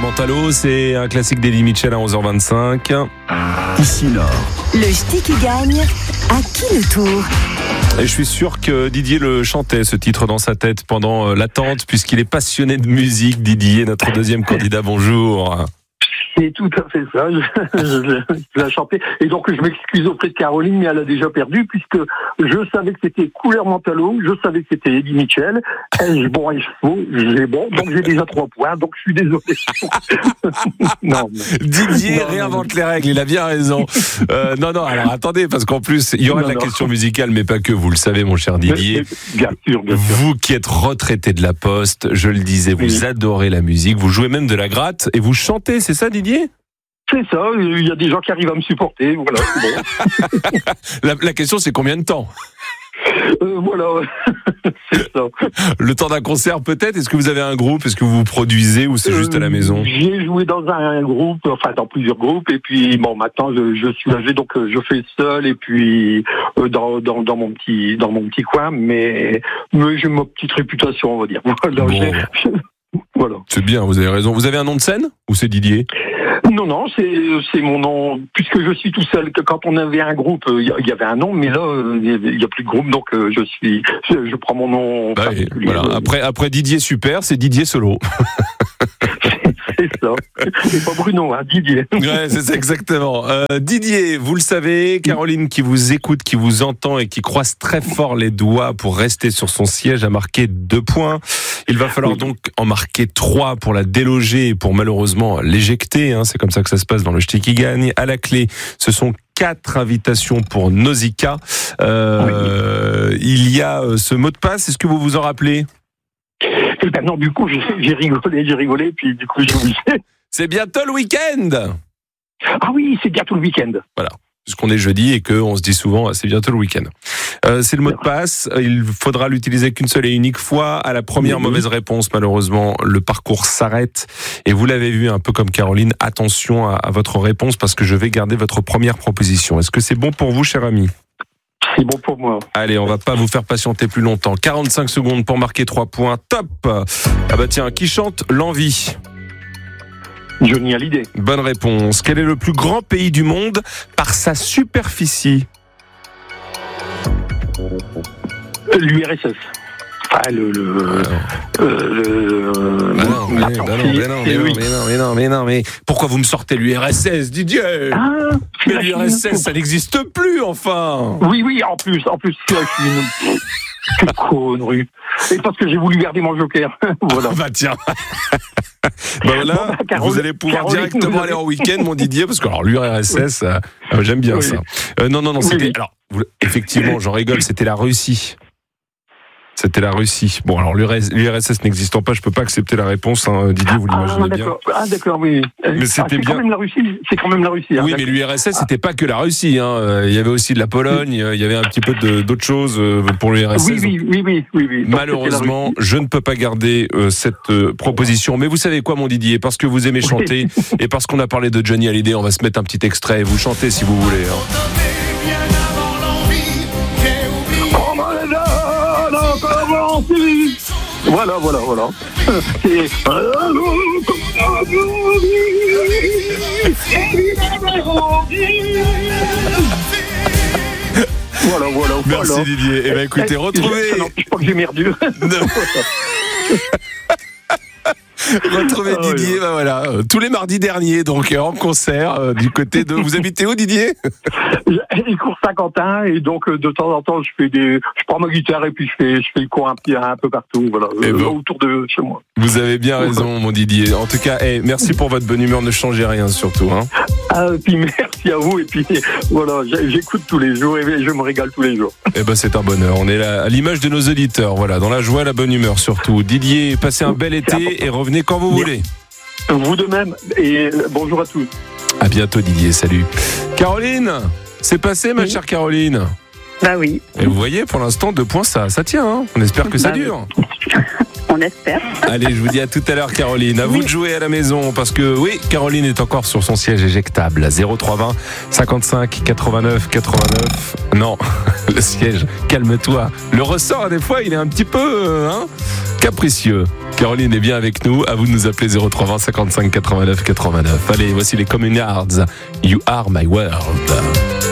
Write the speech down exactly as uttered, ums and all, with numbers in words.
Mentalo, c'est un classique d'Eddie Mitchell à onze heures vingt-cinq. Ici Nord. Le ch'ti qui gagne, à qui le tour ? Et je suis sûr que Didier le chantait, ce titre, dans sa tête pendant l'attente, puisqu'il est passionné de musique. Didier, notre deuxième candidat, bonjour. C'est tout à fait ça, je, je, je l'ai chanté. Et donc je m'excuse auprès de Caroline, mais elle a déjà perdu, puisque je savais que c'était Couleur Mentalo, je savais que c'était Eddie Mitchell. Ai-je bon, ai-je faux, j'ai bon, donc j'ai déjà trois points, donc je suis désolé. non, mais... Didier non, réinvente non. les règles, il a bien raison. Euh, non, non, alors attendez, parce qu'en plus, il y aura Non, de la non. question musicale, mais pas que, vous le savez, mon cher Didier. Mais, mais, bien sûr, bien sûr. Vous qui êtes retraité de la Poste, je le disais, vous Oui. adorez la musique, vous jouez même de la gratte et vous chantez, c'est ça, Didier ? C'est ça, il y a des gens qui arrivent à me supporter, voilà, c'est bon. la, la question, c'est combien de temps ? Euh, voilà, c'est ça. Le temps d'un concert, peut-être ? Est-ce que vous avez un groupe ? Est-ce que vous vous produisez ou c'est juste à la Euh, maison ? J'ai joué dans un groupe, enfin dans plusieurs groupes, et puis bon, maintenant je, je suis âgé, donc euh, je fais seul, et puis euh, dans, dans, dans mon petit dans mon petit coin, mais, mais j'ai ma petite réputation, on va dire. Voilà, Bon. j'ai- voilà. C'est bien, vous avez raison. Vous avez un nom de scène ? Ou c'est Didier ? Non, non, c'est c'est mon nom, puisque je suis tout seul. Que quand on avait un groupe, il y, y avait un nom, mais là, euh, il n'y a plus de groupe, donc euh, je suis, je, je prends mon nom. Bah, et particulier. voilà. Après, après Didier super, c'est Didier solo. C'est ça. C'est pas Bruno, hein, Didier. Ouais, c'est ça exactement. Euh, Didier, vous le savez, Caroline qui vous écoute, qui vous entend et qui croise très fort les doigts pour rester sur son siège a marqué deux points. Il va falloir Oui. donc en marquer trois pour la déloger et pour malheureusement l'éjecter. Hein. C'est comme ça que ça se passe dans le ch'ti qui gagne. À la clé, ce sont quatre invitations pour Nausicaa. Euh, oui. Il y a ce mot de passe. Est-ce que vous vous en rappelez ? Et ben non, du coup, j'ai, j'ai rigolé, j'ai rigolé, puis du coup, j'ai oublié. C'est bientôt le week-end. Ah oui, c'est bientôt le week-end. Voilà. Puisqu'on est jeudi et qu'on se dit souvent, c'est bientôt le week-end. Euh, c'est le mot de passe. Il faudra l'utiliser qu'une seule et unique fois. À la première oui. mauvaise réponse, malheureusement, le parcours s'arrête. Et vous l'avez vu, un peu comme Caroline, attention à, à votre réponse parce que je vais garder votre première proposition. Est-ce que c'est bon pour vous, cher ami ? C'est bon pour moi. Allez, on va pas vous faire patienter plus longtemps. quarante-cinq secondes pour marquer trois points. Top ! Ah bah tiens, qui chante L'Envie ? Johnny Hallyday. Bonne réponse. Quel est le plus grand pays du monde par sa superficie ? L'U R S S. Ah, le... le, euh, le bah non, mais, attends, bah non, mais, non, mais, non, mais non, mais non, mais non, mais pourquoi vous me sortez l'U R S S, Didier ? Ah, mais l'U R S S, ça n'existe plus, enfin. Oui, oui, en plus, en plus, je suis une... Quelle connerie. Et parce que j'ai voulu garder mon joker. Voilà. Bah tiens. Bah voilà, bon, bah, Carole, vous allez pouvoir Caroline, directement aller en week-end, mon Didier, parce que alors l'U R S S, oui. euh, j'aime bien oui. ça. Euh, non, non, non, c'était. Oui, oui. Alors, vous, effectivement, j'en rigole, c'était la Russie. C'était la Russie. Bon, alors l'U R S S n'existant pas, je peux pas accepter la réponse, hein, Didier, vous l'imaginez ah, bien. Ah d'accord, oui. Mais c'était ah, c'est bien. Quand même la Russie, c'est quand même la Russie. Hein, oui, mais l'U R S S, c'était pas que la Russie. Hein. Il y avait aussi de la Pologne, il y avait un petit peu de, d'autres choses pour l'U R S S. Oui, oui, oui, oui, oui, oui. Donc, malheureusement, je ne peux pas garder euh, cette euh, proposition. Mais vous savez quoi, mon Didier ? Parce que vous aimez chanter oui. et parce qu'on a parlé de Johnny Hallyday, on va se mettre un petit extrait et vous chantez si vous voulez. Hein. Voilà, voilà, voilà. C'est... Voilà, voilà. Merci voilà. Didier. Eh bien écoutez, retrouvez... Ça n'empêche pas que j'ai merdu. Retrouvez ah, Didier, oui. bah voilà, euh, tous les mardis derniers, donc en concert euh, du côté de. Vous habitez où, Didier ? Il court Saint-Quentin et donc de temps en temps je fais des, je prends ma guitare et puis je fais, je fais le cours un petit un peu partout, voilà, euh, bon. autour de chez moi. Vous avez bien raison, mon Didier. En tout cas, hey, merci pour votre bonne humeur, ne changez rien surtout. Hein. Ah, et puis merci à vous et puis voilà, j'écoute tous les jours et je me régale tous les jours. Eh ben c'est un bonheur. On est là à l'image de nos auditeurs, voilà, dans la joie, et la bonne humeur surtout. Didier, passez un bel été et revenez quand vous voulez. Vous de même et bonjour à tous. À bientôt Didier, salut. Caroline, c'est passé ma oui. chère Caroline. Bah oui. Et vous voyez, pour l'instant, deux points, ça, ça tient. Hein. On espère que ça bah dure. Oui. On espère. Allez, je vous dis à tout à l'heure, Caroline. À Oui. vous de jouer à la maison, parce que oui, Caroline est encore sur son siège éjectable. zéro trois vingt cinquante-cinq quatre-vingt-neuf quatre-vingt-neuf. Non, le siège, calme-toi. Le ressort, des fois, il est un petit peu euh, hein, capricieux. Caroline est bien avec nous. À vous de nous appeler zéro trois vingt cinquante-cinq quatre-vingt-neuf quatre-vingt-neuf. Allez, voici les Communards. You are my world.